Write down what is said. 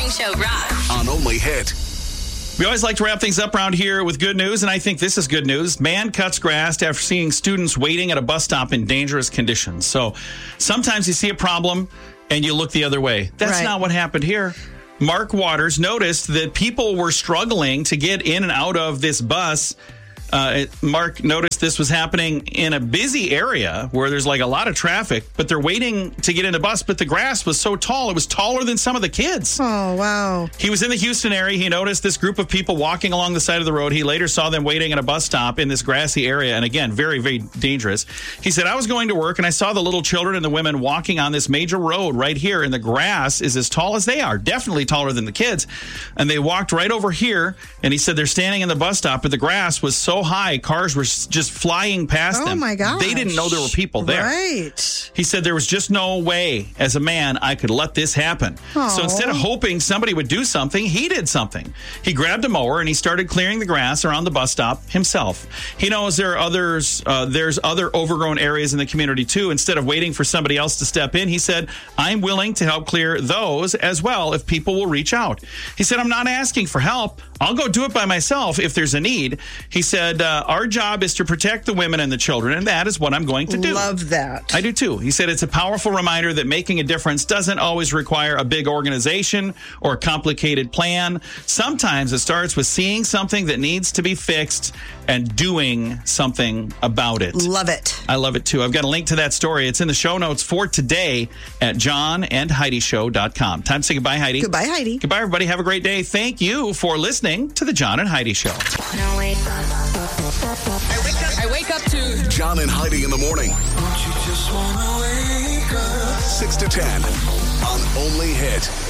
Morning Show rocks. On Only Hit. We always like to wrap things up around here with good news, and I think this is good news. Man cuts grass after seeing students waiting at a bus stop in dangerous conditions. So sometimes you see a problem and you look the other way. That's not what happened here. Mark Waters noticed that people were struggling to get in and out of this bus. Mark noticed this was happening in a busy area where there's like a lot of traffic, but they're waiting to get in the bus, but the grass was so tall. It was taller than some of the kids. Oh, wow. He was in the Houston area. He noticed this group of people walking along the side of the road. He later saw them waiting at a bus stop in this grassy area. And again, very, very dangerous. He said, I was going to work and I saw the little children and the women walking on this major road right here. And the grass is as tall as they are, definitely taller than the kids. And they walked right over here. And he said they're standing in the bus stop, but the grass was so high, cars were just flying past them. Oh, my gosh. They didn't know there were people there. Right. He said there was just no way, as a man, I could let this happen. Aww. So instead of hoping somebody would do something, he did something. He grabbed a mower and he started clearing the grass around the bus stop himself. He knows there are there's other overgrown areas in the community too. Instead of waiting for somebody else to step in, he said, I'm willing to help clear those as well if people will reach out. He said, I'm not asking for help. I'll go do it by myself if there's a need. He said, our job is to protect the women and the children, and that is what I'm going to do. Love that. I do too. He said it's a powerful reminder that making a difference doesn't always require a big organization or a complicated plan. Sometimes it starts with seeing something that needs to be fixed and doing something about it. Love it. I love it too. I've got a link to that story. It's in the show notes for today at johnandheidishow.com. Time to say goodbye, Heidi. Goodbye, Heidi. Goodbye, everybody. Have a great day. Thank you for listening to the John and Heidi Show. I wake up to John and Heidi in the morning. 6 to 10 on Only Hit.